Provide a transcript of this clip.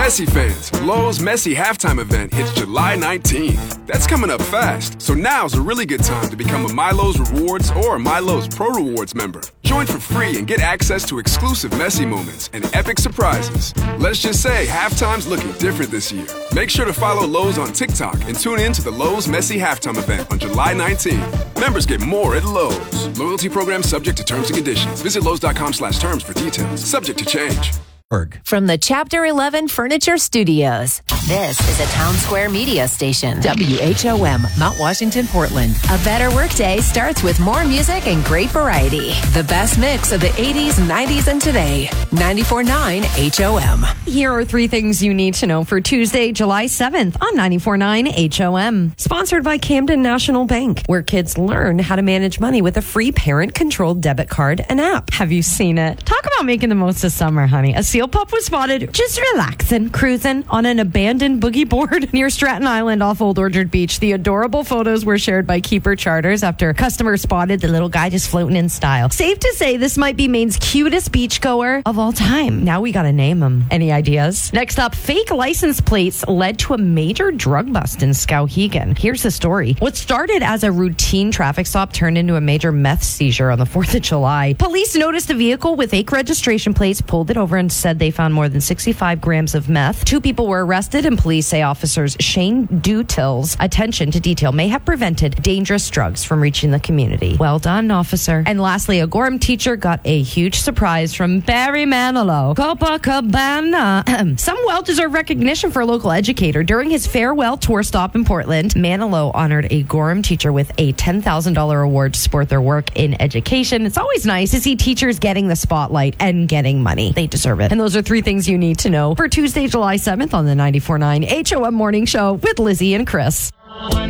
Messi fans, Lowe's Messi halftime event hits July 19th. That's coming up fast, so now's a really good time to become a MyLowe's Rewards or MyLowe's Pro Rewards member. Join for free and get access to exclusive Messi moments and epic surprises. Let's just say halftime's looking different this year. Make sure to follow Lowe's on TikTok and tune in to the Lowe's Messi halftime event on July 19th. Members get more at Lowe's. Loyalty program subject to terms and conditions. Visit Lowe's.com/terms for details. Subject to change. From the Chapter 11 Furniture Studios, this is a Town Square media station. WHOM, Mount Washington, Portland. A better workday starts with more music and great variety. The best mix of the 80s, 90s, and today. 94.9 HOM. Here are 3 things you need to know for Tuesday, July 7th on 94.9 HOM. Sponsored by Camden National Bank, where kids learn how to manage money with a free parent-controlled debit card and app. Have you seen it? Talk about making the most of summer, honey. A seal pup was spotted just relaxing, cruising on an abandoned boogie board near Stratton Island off Old Orchard Beach. The adorable photos were shared by Keeper Charters after customers spotted the little guy just floating in style. Safe to say this might be Maine's cutest beachgoer of all time. Now we gotta name him. Any ideas? Next up, fake license plates led to a major drug bust in Skowhegan. Here's the story. What started as a routine traffic stop turned into a major meth seizure on the 4th of July. Police noticed a vehicle with fake registration plates, pulled it over, and said they found more than 65 grams of meth. 2 people were arrested, and police say officers Shane Dutill's attention to detail may have prevented dangerous drugs from reaching the community. Well done, officer. And lastly, a Gorham teacher got a huge surprise from Barry Manilow. Copacabana. Some well-deserved recognition for a local educator. During his farewell tour stop in Portland, Manilow honored a Gorham teacher with a $10,000 award to support their work in education. It's always nice to see teachers getting the spotlight and getting money. They deserve it. And those are 3 things you need to know for Tuesday, July 7th on the 94.9 HOM Morning Show with Lizzie and Chris.